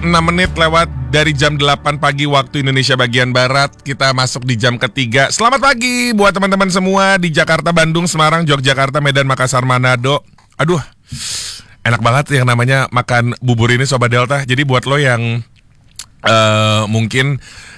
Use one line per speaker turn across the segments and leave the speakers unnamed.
6 menit lewat dari jam 8 pagi waktu Indonesia bagian Barat. Kita masuk di jam ketiga. Selamat pagi buat teman-teman semua di Jakarta, Bandung, Semarang, Yogyakarta, Medan, Makassar, Manado. Aduh, enak banget yang namanya makan bubur ini Sobat Delta. Jadi buat lo yang mungkin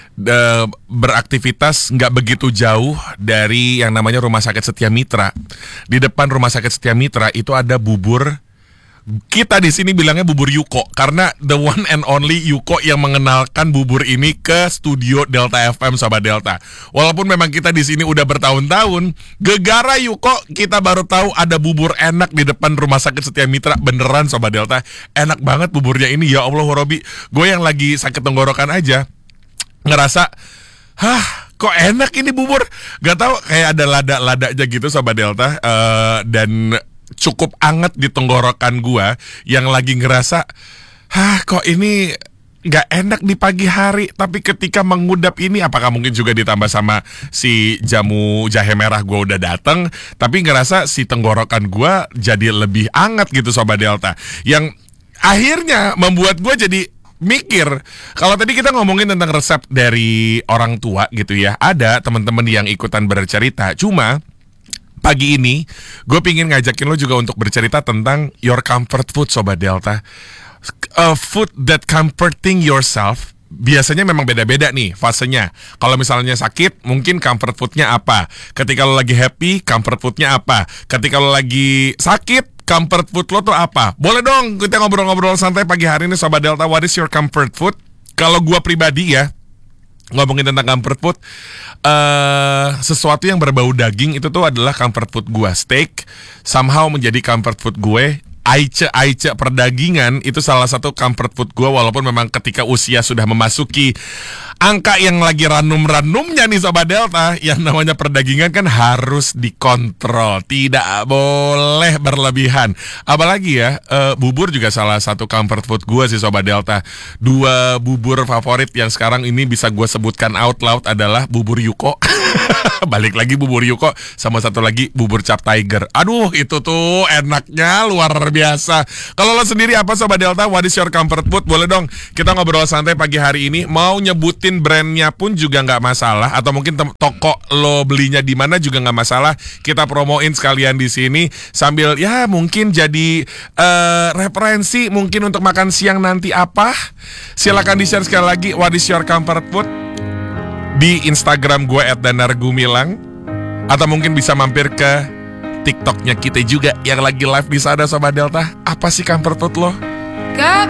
beraktivitas nggak begitu jauh dari yang namanya Rumah Sakit Setia Mitra. Di depan Rumah Sakit Setia Mitra itu ada bubur. Kita di sini bilangnya bubur Yuko karena the one and only Yuko yang mengenalkan bubur ini ke studio Delta FM Sobat Delta. Walaupun memang kita di sini udah bertahun-tahun, gegara Yuko kita baru tahu ada bubur enak di depan Rumah Sakit Setia Mitra. Beneran Sobat Delta, enak banget buburnya ini. Ya Allah Robi, gue yang lagi sakit tenggorokan aja ngerasa, kok enak ini bubur. Gak tahu kayak ada lada-lada aja gitu Sobat Delta. Dan cukup anget di tenggorokan gua yang lagi ngerasa, kok ini gak enak di pagi hari. Tapi ketika mengudap ini, apakah mungkin juga ditambah sama si jamu jahe merah gua udah datang, tapi ngerasa si tenggorokan gua jadi lebih anget gitu Sobat Delta. Yang akhirnya membuat gua jadi mikir, kalau tadi kita ngomongin tentang resep dari orang tua gitu ya, ada teman-teman yang ikutan bercerita. Cuma pagi ini gue pingin ngajakin lo juga untuk bercerita tentang your comfort food Sobat Delta. Food that comforting yourself biasanya memang beda-beda nih fasenya. Kalau misalnya sakit, mungkin comfort foodnya apa. Ketika lo lagi happy, comfort foodnya apa. Ketika lo lagi sakit, comfort food lo tuh apa? Boleh dong kita ngobrol-ngobrol santai pagi hari ini Sobat Delta. What is your comfort food? Kalau gue pribadi ya, ngomongin tentang comfort food, sesuatu yang berbau daging itu tuh adalah comfort food gue. Steak somehow menjadi comfort food gue. Aice perdagingan itu salah satu comfort food gue. Walaupun memang ketika usia sudah memasuki angka yang lagi ranum-ranumnya nih Sobat Delta, yang namanya perdagingan kan harus dikontrol, tidak boleh berlebihan. Apalagi ya, bubur juga salah satu comfort food gue sih Sobat Delta. 2 bubur favorit yang sekarang ini bisa gue sebutkan out loud adalah bubur Yuko. Balik lagi bubur Yuko, sama satu lagi bubur Cap Tiger. Aduh, itu tuh enaknya luar biasa. Kalau lo sendiri apa Sobat Delta? What is your comfort food? Boleh dong kita ngobrol santai pagi hari ini. Mau nyebutin brandnya pun juga nggak masalah, atau mungkin toko lo belinya di mana juga nggak masalah. Kita promoin sekalian di sini sambil ya mungkin jadi referensi mungkin untuk makan siang nanti apa. Silakan di-share sekali lagi what is your comfort food di Instagram gue @danargumilang, atau mungkin bisa mampir ke TikToknya kita juga yang lagi live di sana Sobat Delta. Apa sih comfort food lo?